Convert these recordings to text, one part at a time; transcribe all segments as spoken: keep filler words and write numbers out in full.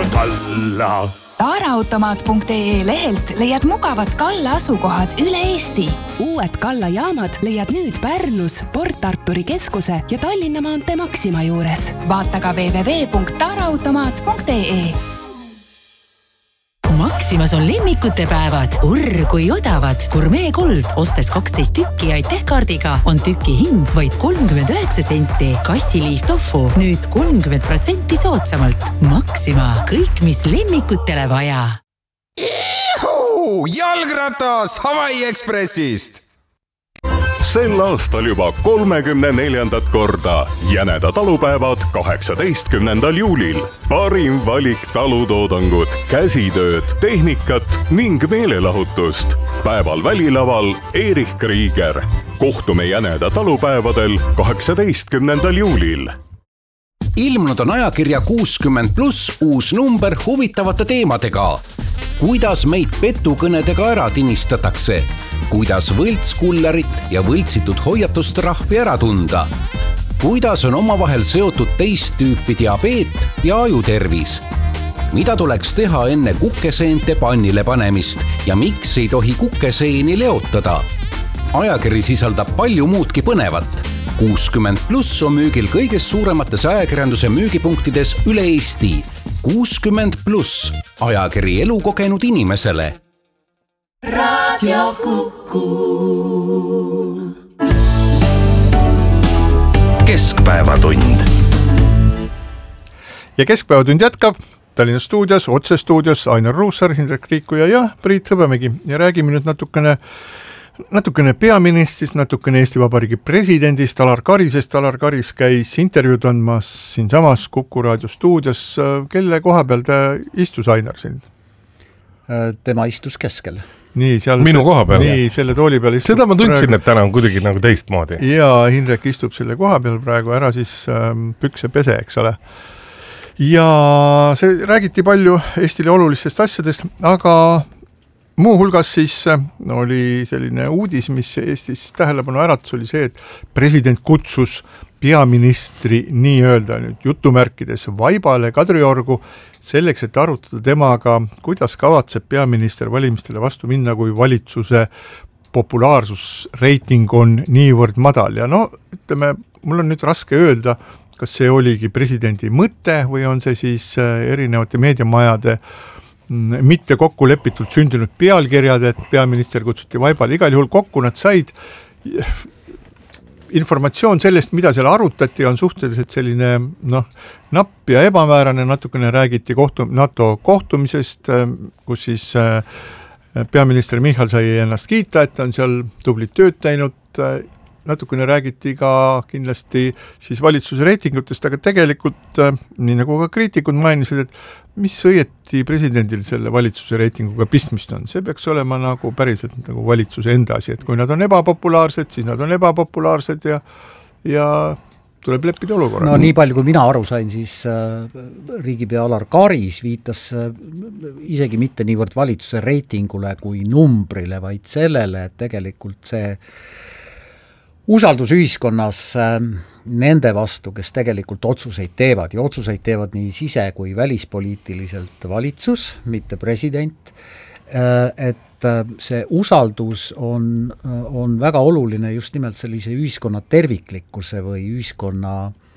Kalla. Taaraautomaat punkt ee lehelt leiad mugavad Kalla asukohad üle Eesti. Uued Kalla jaamad leiad nüüd Pärnus, Port Arturi keskuse ja Tallinna maantee Maxima juures. Vaata ka double-u double-u double-u punkt taaraautomaat punkt ee. Maximas on lemmikute päevad, urr kui odavad. Gourmet Gold, ostes kaksteist tükki aitäh kaardiga, on tüki hind vaid kolmkümmend üheksa senti. Kassiliif tofu, nüüd kolmkümmend protsenti soodsamalt. Maxima, kõik mis lemmikutele vaja. Ihu, jalgratas Hawaii Expressist! Sel aastal juba kolmekümne neljandat korda Jäneda talupäevad kaheksateistkümnendal juulil. Parim valik talutoodangut, käsitööd, tehnikat ning meelelahutust. Päeval välilaval Erich Krieger. Kohtume Jäneda talupäevadel kaheksateistkümnendal juulil. Ilmunud on ajakirja kuuskümmend pluss uus number huvitavate teemadega. Kuidas meid petukõnedega ära tinistatakse? Kuidas võltskullerit ja võltsitud hoiatustrahvi ära tunda? Kuidas on omavahel seotud teist tüüpi diabeet ja ajutervis? Mida tuleks teha enne kukeseente pannile panemist ja miks ei tohi kukeseeni leotada? Ajakiri sisaldab palju muudki põnevat. kuuskümmend pluss on müügil kõigest suuremates ajakirjanduse müügipunktides üle Eesti. kuuskümmend pluss, ajakiri elukogenud inimesele. Radio Kuku. Keskpäevatund. Ja Keskpäevatund jätkab Tallinna stuudios, otse stuudios Ainar Ruussaar, Hindrek Riikuja ja Priit Hõbemägi. Ja räägime nüüd natukene, natukene peaministrist, natukene Eesti Vabariigi presidendist, Alar Karisest. Alar Karis käis intervjuud andmas siin samas Kuku raadio stuudios. Kelle koha peal ta istus, Ainar, siin? Tema istus keskel. Nii, seal minu koha peal. Nii, selle tooli peal istub. Seda ma tundsin, praegu... et täna on kuidagi nagu teistmoodi. Ja Hindrek istub selle koha peal praegu, ära siis ähm, pükse pese, eks ole. Ja see räägiti palju Eestile olulistest asjadest, aga muu hulgas siis oli selline uudis, mis Eestis tähelepanu äratus, oli see, et president kutsus peaministri nii-öelda nüüd jutumärkides vaibale Kadriorgu selleks, et arutada temaga, kuidas kavatseb peaminister valimistele vastu minna, kui valitsuse populaarsusreiting on niivõrd madal. Ja no, ütleme, mul on nüüd raske öelda, kas see oligi presidendi mõte või on see siis erinevate meediamajade mitte kokku lepitud sündinud pealkirjad, et peaminister kutsuti vaibale. Igal juhul kokku nad said. Informatsioon sellest, mida seal arutati, on suhteliselt selline noh, napp ja ebamäärane. Natukene räägiti kohtu, NATO kohtumisest, kus siis peaminister Michal sai ennast kiita, et on seal tublit tööd teinud. Natukene räägiti ka kindlasti siis valitsuse reitingutest, aga tegelikult, nii nagu ka kriitikud mainisid, et mis õieti presidendil selle valitsuse reitinguga pistmist on. See peaks olema nagu päriselt nagu valitsuse enda asi, et kui nad on ebapopulaarsed, siis nad on ebapopulaarsed ja, ja tuleb leppida olukorra. No nii palju, kui mina aru sain, siis riigipea Alar Karis viitas isegi mitte niivõrd valitsuse reitingule kui numbrile, vaid sellele, et tegelikult see usaldus ühiskonnas nende vastu, kes tegelikult otsuseid teevad ja otsuseid teevad nii sise- kui välispoliitiliselt valitsus, mitte president, et see usaldus on, on väga oluline just nimelt sellise ühiskonna terviklikkuse või ühiskonna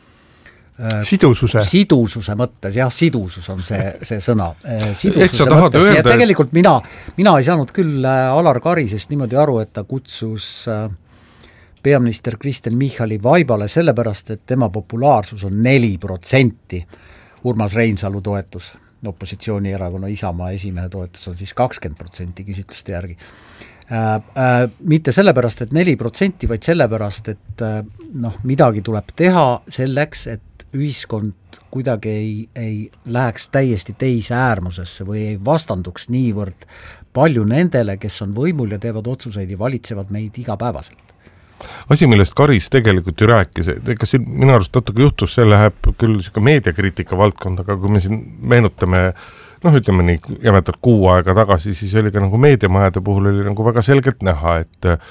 sidususe, sidususe mõttes, jah, sidusus on see, see sõna. Sidususe mõttes, nii et tegelikult mina, mina ei saanud küll Alar Karisest niimoodi aru, et ta kutsus peaminister Kristen Michali vaibale sellepärast, et tema populaarsus on neli protsenti. Urmas Reinsalu toetus, opositsioonierakonna Isamaa esimehe toetus on siis kakskümmend protsenti küsitluste järgi. Äh, äh, mitte sellepärast, et neli protsenti, vaid sellepärast, et äh, noh, midagi tuleb teha selleks, et ühiskond kuidagi ei, ei läheks täiesti teise äärmusesse või ei vastanduks niivõrd palju nendele, kes on võimul ja teevad otsuseid ja valitsevad meid igapäevaselt. Asi, millest Karis tegelikult ju rääkis, ega siin minu arust natuke juhtus, see läheb küll meediakriitika valdkond, aga kui me siin meenutame, noh ütleme nii jämetalt kuu aega tagasi, siis oli ka nagu meediamajade puhul oli nagu väga selgelt näha, et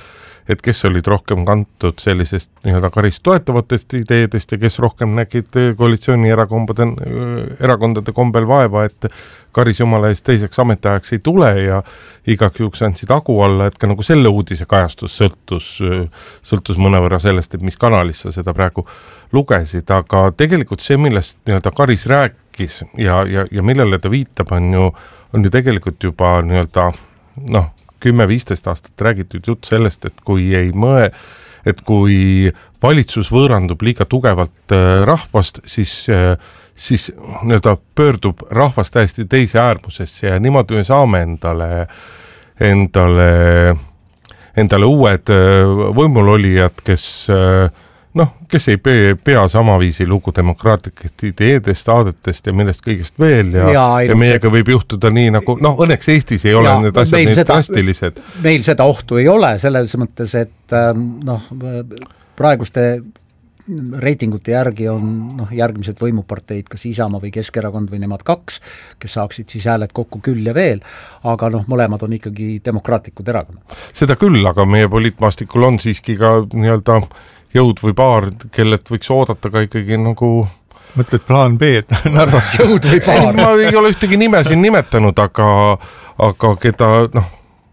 et kes olid rohkem kantud sellisest nii-öelda Karist toetavatest ideedest ja kes rohkem nägid koalitsioonierakondade erakondade kombel vaeva, et Karis jumala eest teiseks ametiajaks ei tule ja igaks juhuks andsid agu alla, et ka nagu selle uudise kajastus sõltus, sõltus mõnevõrra sellest, et mis kanalis sa seda praegu lugesid, aga tegelikult see, millest nii-öelda Karis rääkis ja, ja, ja millele ta viitab, on ju, on ju tegelikult juba nii-öelda noh, kümme viisteist aastat räägitud jutt sellest, et kui ei mõe, et kui valitsus võõrandub liiga tugevalt rahvast, siis, siis nii-öelda pöördub rahvast täiesti teise äärmusesse ja niimoodi me saame endale, endale, endale uued võimulolijad, kes noh, kes ei pea, pea samaviisi lugu demokraatlikest ideedest, aadetest ja millest kõigest veel ja, ja, ja meiega võib juhtuda nii nagu, noh, õnneks Eestis ei ole ja, need asjad need seda, drastilised. Meil seda ohtu ei ole, selles mõttes, et noh, praeguste reitingute järgi on noh, järgmised võimuparteid, kas Isamaa või Keskerakond või nemad kaks, kes saaksid siis hääled kokku küll ja veel, aga noh, mõlemad on ikkagi demokraatlikud erakonnad. Seda küll, aga meie poliitmaastikul on siiski ka nii-öelda jõud või paar, kellelt võiks oodata ka ikkagi nagu... Mõtled plaan B, et Narvast jõud või paar? Ma ei ole ühtegi nime siin nimetanud, aga, aga keda, noh,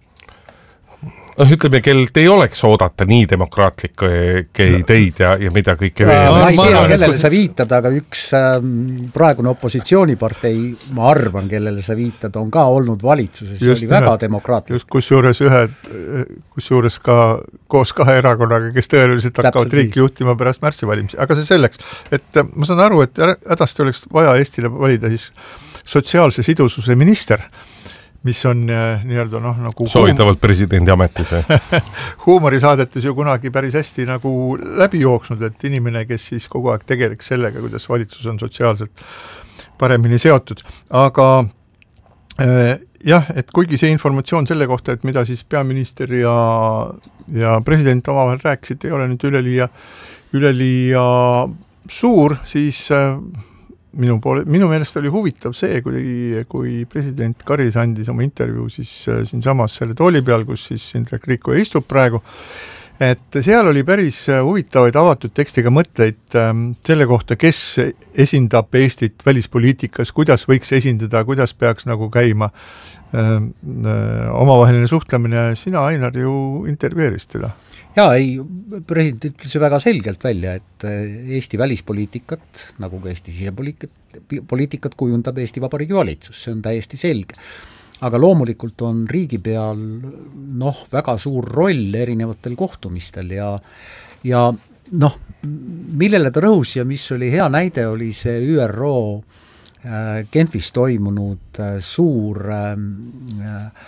ütleme, kellelt ei oleks oodata nii demokraatlikke ideid ja, ja mida kõike veel. Ma ei tea, kellele sa viitad, aga üks ähm, praegune opositsioonipartei, ma arvan, kellele sa viitad, on ka olnud valitsuses, see oli ühe, väga demokraatlik. Just kus juures ühe, kus juures ka koos kahe erakonnaga, kes tõenäoliselt hakkavad riiki juhtima pärast märtsi valimisi. Aga see selleks, et ma saan aru, et hädasti oleks vaja Eestile valida siis sotsiaalse sidususe minister, mis on nii-öelda noh, nagu soovitavalt presidendi ametis huumorisaadetes ju kunagi päris hästi nagu läbi jooksnud, et inimene, kes siis kogu aeg tegeleks sellega, kuidas valitsus on sotsiaalselt paremini seotud, aga äh, jah, et kuigi see informatsioon selle kohta, et mida siis peaminister ja, ja president omavahel rääkisid, ei ole nüüd üleliia, üleliia suur, siis äh, Minu, poole, minu meelest oli huvitav see, kui, kui president Karis andis oma intervjuu siis äh, siin samas selle tooli peal, kus siis Indrek Riikoja istub praegu, et seal oli päris huvitavaid avatud tekstiga mõtteid äh, selle kohta, kes esindab Eestit välispoliitikas, kuidas võiks esindada, kuidas peaks nagu käima äh, äh, omavaheline suhtlemine. Sina, Ainar, ju intervjueerisid teda. Jaa, ei, president ütles ju väga selgelt välja, et Eesti välispoliitikat, nagu ka Eesti sisepoliitikat, poliitikat kujundab Eesti Vabariigi valitsus, see on täiesti selge. Aga loomulikult on riigi peal noh, väga suur roll erinevatel kohtumistel ja, ja noh, millele ta rõhus ja mis oli hea näide, oli see Ü R O äh, Genfis toimunud äh, suur äh,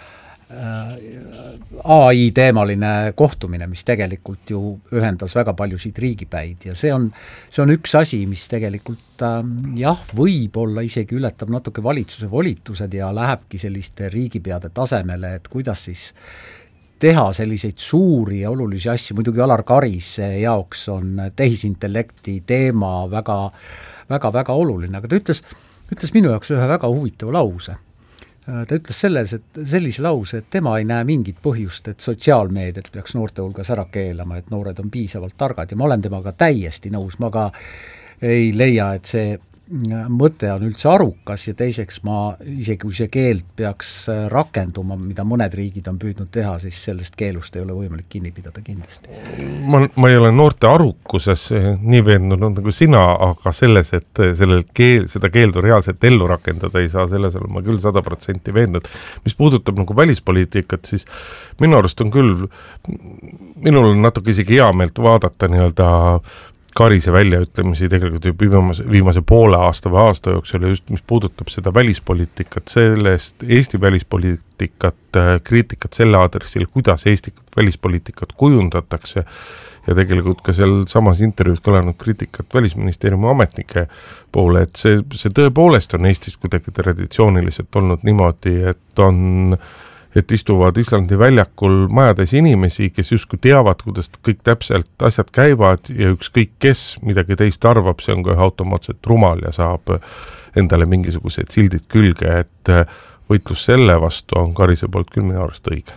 A I teemaline kohtumine, mis tegelikult ju ühendas väga paljusid riigipäid ja see on, see on üks asi, mis tegelikult äh, jah, võib-olla isegi ületab natuke valitsuse volitused ja lähebki selliste riigipeade tasemele, et kuidas siis teha selliseid suuri ja olulisi asju, muidugi Alar Karise jaoks on tehisintellekti teema väga, väga, väga oluline, aga ta ütles, ütles minu jaoks ühe väga huvitava lause. Ta ütles selles, et sellise lause, et tema ei näe mingit põhjust, et sotsiaalmeediat peaks noorte hulgas ära keelama, et noored on piisavalt targad ja ma olen temaga täiesti nõus, ma ka ei leia, et see mõte on üldse arukas ja teiseks ma, isegi kui see keeld peaks rakenduma, mida mõned riigid on püüdnud teha, siis sellest keelust ei ole võimalik kinni pidada kindlasti. Ma, ma ei ole noorte arukuses nii veendunud nagu sina, aga selles, et sellel keel, seda keeldu reaalselt ellu rakendada ei saa, selles olen ma küll sada protsenti veendunud. Mis puudutab nagu välispoliitikat, siis minu arust on küll, minul on natuke isegi hea meelt vaadata nii-öelda Karise väljaütlemisi tegelikult ju viimase, viimase poole aasta või aasta jooksul ja just mis puudutab seda välispoliitikat, sellest Eesti välispoliitikat, kriitikat selle aadressil, kuidas Eesti välispoliitikat kujundatakse ja tegelikult ka seal samas intervjuus kõlanud kriitikat välisministeeriumi ametnike poole, et see, see tõepoolest on Eestis kuidagi traditsiooniliselt olnud niimoodi, et on et istuvad Islandi väljakul majades inimesi, kes justkui teavad, kuidas kõik täpselt asjad käivad ja ükskõik kes midagi teist arvab, see on kohe automaatselt rumal ja saab endale mingisugused sildid külge, et võitlus selle vastu on Karise poolt küll minu arust õige.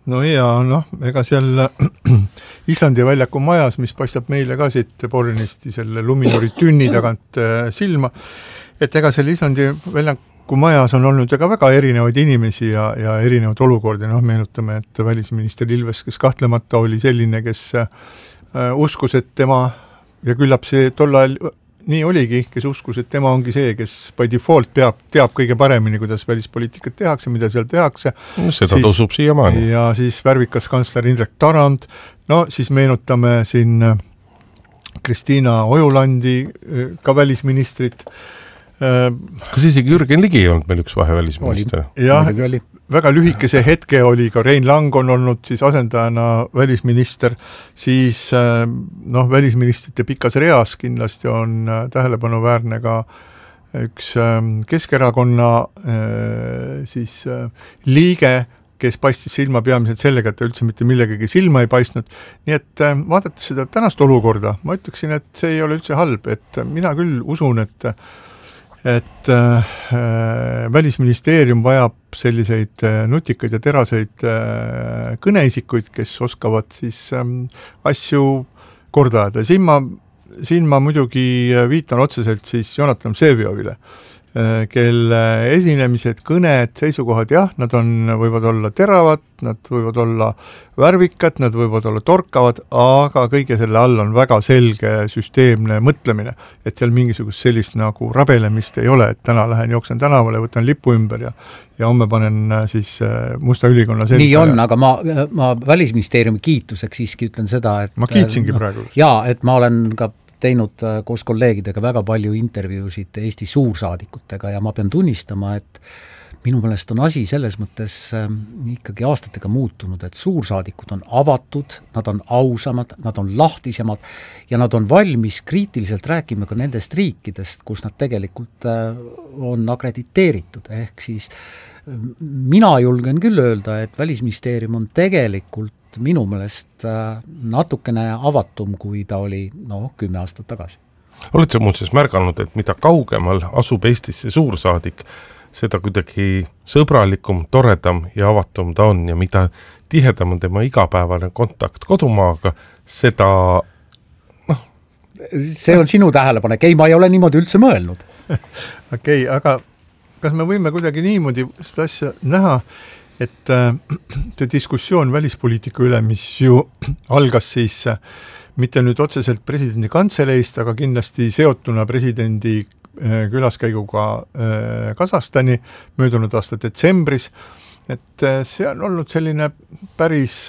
no ja noh, ega seal Islandi väljaku majas, mis paistab meile ka siit Bornisti selle Luminori tünni tagant silma, et ega selle Islandi väljaku majas on olnud ja ka väga erinevaid inimesi ja, ja erinevaid olukordi, noh meenutame, et välisminister Ilves, kes kahtlemata oli selline, kes uskus, et tema ja küllap see tol ajal nii oligi, kes uskus, et tema ongi see, kes by default peab, teab kõige paremini, kuidas välispoliitikat tehakse, mida seal tehakse. Seda siis, tosub siiamaani. Ja siis värvikas kantsler Indrek Tarand, no siis meenutame siin Kristiina Ojulandi, ka välisministrit. Kas isegi Jürgen Ligi ei olnud meil üks vahe välisminister? Jah, väga lühikese hetke oli ka Rein Lang on olnud siis asendajana välisminister, siis noh, välisministrite pikas reas kindlasti on tähelepanuväärne ka üks Keskerakonna siis liige, kes paistis silma peamiselt sellega, et ta üldse mitte millegagi silma ei paistnud. Nii et vaadates seda tänast olukorda, ma ütleksin, et see ei ole üldse halb, et mina küll usun, et et äh, välisministeerium vajab selliseid nutikaid ja teraseid äh, kõneisikuid, kes oskavad siis ähm, asju korda ajada. Siin ma, siin ma muidugi viitan otseselt siis Jonatan Vseviovile, äh, kelle esinemised, kõned, seisukohad, jah, nad on, võivad olla teravad, nad võivad olla värvikad, nad võivad olla torkavad, aga kõige selle all on väga selge süsteemne mõtlemine, et seal mingisugust sellist nagu rabelemist ei ole, et täna lähen jooksen tänavale, võtan lipu ümber ja, ja homme panen siis Musta ülikonna selga. Nii on, ja... aga ma, ma välisministeeriumi kiituseks siiski ütlen seda, et ma kiitsingi no, praegu. Jaa, et ma olen ka teinud koos kolleegidega väga palju intervjuusid Eesti suursaadikutega ja ma pean tunnistama, et minu meelest on asi selles mõttes äh, ikkagi aastatega muutunud, et suursaadikud on avatud, nad on ausamad, nad on lahtisemad ja nad on valmis kriitiliselt rääkima ka nendest riikidest, kus nad tegelikult äh, on akrediteeritud. Ehk siis äh, mina julgen küll öelda, et välisministeerium on tegelikult minu meelest äh, natukene avatum, kui ta oli no, kümme aastat tagasi. Oled sa muuseas märganud, et mida kaugemal asub Eestisse suursaadik, seda kuidagi sõbralikum, toredam ja avatum ta on ja mida tihedam on tema igapäevane kontakt kodumaaga, seda noh. See on sinu tähelepanek, ei, ma ei ole niimoodi üldse mõelnud. Okei, okay, aga kas me võime kuidagi niimoodi seda asja näha, et äh, see diskussioon välispoliitika üle, mis ju algas siis äh, mitte nüüd otseselt presidendi kantseleist, aga kindlasti seotuna presidendi külaskäiguga Kasahstani möödunud aasta detsembris, et see on olnud selline päris,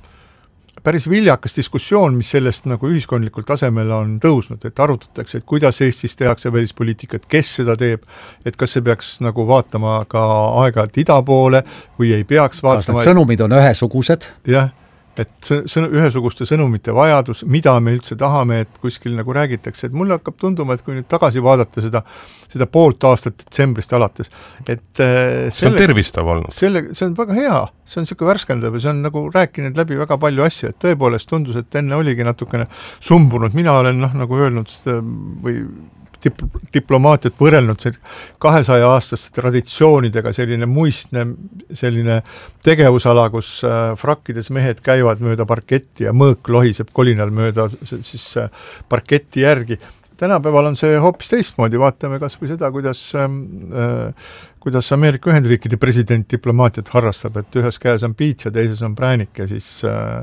päris viljakas diskussioon, mis sellest nagu ühiskondlikul tasemel on tõusnud, et arutatakse, et kuidas Eestis tehakse välispoliitikat, kes seda teeb, et kas see peaks nagu vaatama ka aeg-ajalt ida poole või ei peaks vaatama. Kas need sõnumid on ühesugused? Jah, et sõn, ühesuguste sõnumite vajadus, mida me üldse tahame, et kuskil nagu räägitakse, et mulle hakkab tunduma, et kui nüüd tagasi vaadata seda, seda poolt aastat detsembrist alates, et selle, see on tervistav olnud. Selle, see on väga hea, see on siuke värskendav ja see on nagu rääkinud läbi väga palju asju, et tõepoolest tundus, et enne oligi natukene sumbunud, mina olen noh, nagu öelnud või dip, diplomaatiat võrelnud kahesaja aastaste traditsioonidega, selline muistne selline tegevusala, kus äh, frakkides mehed käivad mööda parketti ja mõõk lohiseb kolinal mööda siis äh, parketti järgi. Tänapäeval on see hoopis teistmoodi, vaatame kas või seda, kuidas, äh, kuidas Ameerika Ühendriikide president diplomaatiat harrastab, et ühes käes on piits ja teises on präänik ja siis äh,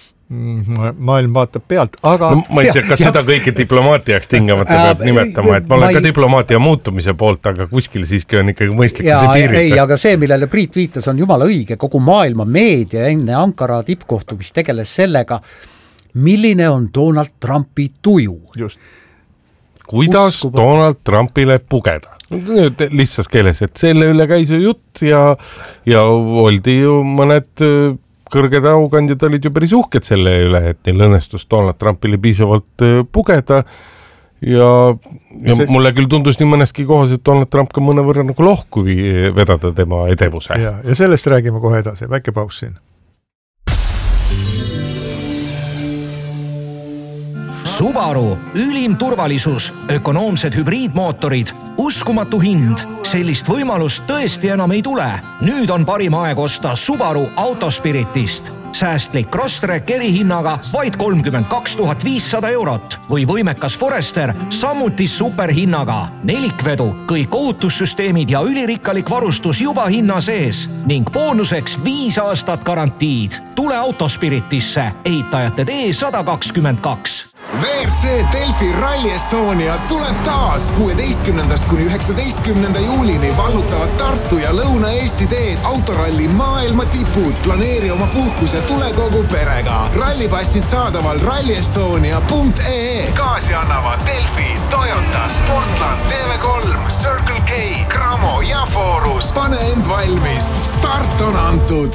maailm vaatab pealt, aga no, ma ei tea, kas ja, seda kõike diplomaatiaks tingamata äh, peab nimetama, et ma olen ma ka ei... diplomaatia muutumise poolt, aga kuskil siiski on ikkagi mõistlik see piirid. Ei, aga see, millele Priit viitas, on jumala õige, kogu maailma meedia enne Ankara tippkohtumist tegeles sellega, milline on Donald Trumpi tuju. Just. Kuidas Uskuba. Donald Trumpile pugeda? Nüüd lihtsas keeles, et selle üle käis ju jutt ja, ja oldi ju mõned kõrged aukandjad olid ju päris uhked selle üle, et neil õnnestus Donald Trumpile piisavalt pugeda ja, ja see... mulle küll tundus nii mõneski kohas, et Donald Trump ka mõne võrra nagu lohku vedada tema edevuse. Ja, ja sellest räägime kohe edasi, väike paus siin. Subaru, ülim turvalisus, ökonoomsed hübriidmootorid, uskumatu hind. Sellist võimalust tõesti enam ei tule. Nüüd on parim aeg osta Subaru Autospiritist. Säästlik Crosstrek erihinnaga vaid kolmkümmend kaks tuhat viissada eurot või võimekas Forester samuti superhinnaga. Nelikvedu, kõik ohutussüsteemid ja ülirikkalik varustus juba hinna sees ning boonuseks viis aastat garantiid. Tule Autospiritisse, ehitajate tee sada kakskümmend kaks. V R C Delfi Rally Estonia tuleb taas kuueteistkümnendast kuni üheksateistkümnenda juulini vallutavad Tartu ja Lõuna-Eesti teed autoralli maailma tipud. Planeeri oma puhkus ja tule kogu perega. Rallipassid saadaval rally estonia punkt ee. Gaasi annavad Delfi, Toyota, Sportland, T V kolm, Circle K, Cramo ja Forus. Pane end valmis. Start on antud.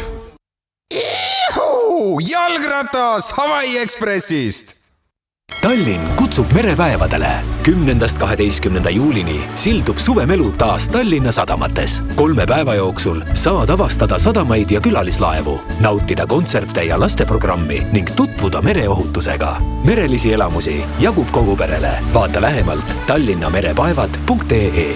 Juhu! Jalgratas Hawaii Expressist! Tallinn kutsub merepäevadele. kümnendast kaheteistkümnenda juulini sildub suvemelu taas Tallinna sadamates. Kolme päeva jooksul saad avastada sadamaid ja külalislaevu, nautida kontserte ja lasteprogrammi ning tutvuda mereohutusega. Merelisi elamusi jagub kogu perele. Vaata lähemalt tallinna merepäevad punkt ee.